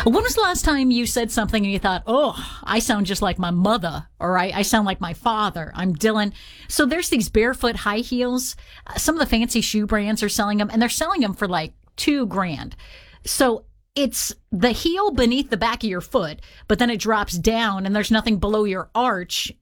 When was the last time you said something and you thought, oh, I sound just like my mother, or I sound like my father? I'm Dylan. So there's these barefoot high heels. Some of the fancy shoe brands are selling them, and they're selling them for like $2,000. So it's the heel beneath the back of your foot, but then it drops down and there's nothing below your arch.